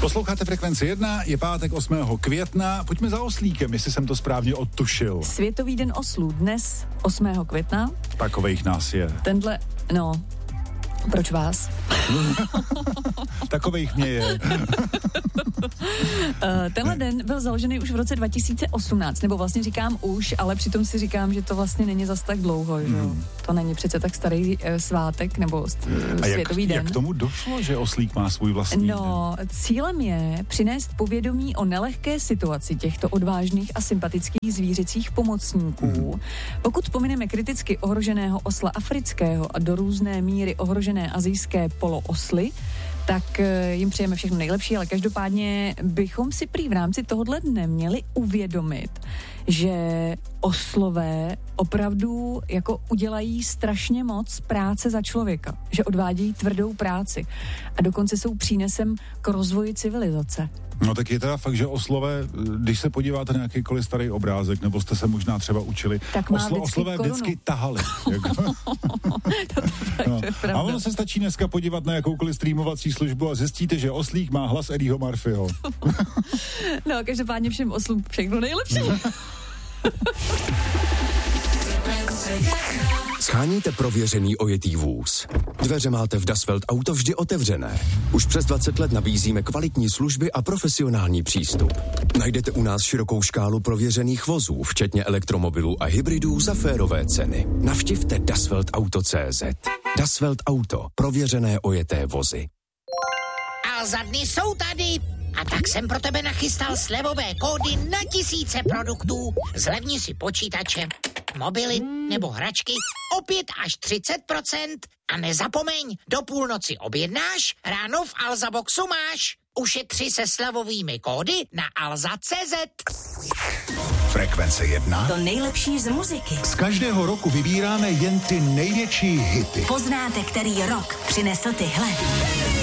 Posloucháte Frekvenci 1, je pátek 8. května. Pojďme za oslíkem, jestli jsem to správně odtušil. Světový den oslů dnes 8. května. Takovejch nás je. Proč vás? Takovejch mě je. Tenhle den byl založený už v roce 2018, nebo vlastně říkám už, ale přitom si říkám, že to vlastně není zas tak dlouho, že to není přece tak starý svátek, nebo světový den. Jak k tomu došlo, že oslík má svůj vlastní den? Cílem je přinést povědomí o nelehké situaci těchto odvážných a sympatických zvířecích pomocníků. Pokud pomineme kriticky ohroženého osla afrického a do různé míry ohrožené asijské poloosly, tak jim přejeme všechno nejlepší, ale každopádně bychom si prý v rámci tohohle dne měli uvědomit, že oslové opravdu jako udělají strašně moc práce za člověka, že odvádějí tvrdou práci a dokonce jsou přínesem k rozvoji civilizace. No tak je teda fakt, že oslové, když se podíváte na jakýkoliv starý obrázek, nebo jste se možná třeba učili, oslové vždycky tahali. A ono se stačí dneska podívat na jakoukoliv streamovací službu a zjistíte, že oslík má hlas Eddieho Murphyho. No, každopádně všem oslům všechno nejlepší. Sháníte prověřený ojetý vůz. Dveře máte v Das Welt Auto vždy otevřené. Už přes 20 let nabízíme kvalitní služby a profesionální přístup. Najdete u nás širokou škálu prověřených vozů, včetně elektromobilů a hybridů za férové ceny. Navštivte dasweltauto.cz. Das Welt Auto. Prověřené ojeté vozy. A za dny jsou tady. A tak jsem pro tebe nachystal slevové kódy na tisíce produktů. Zlevni si počítače, mobily nebo hračky o 5 až 30%. A nezapomeň, do půlnoci objednáš, ráno v Alza Boxu máš. Ušetři se slevovými kódy na alza.cz. Frekvence 1. To nejlepší z muziky. Z každého roku vybíráme jen ty největší hity. Poznáte, který rok přinesl tyhle.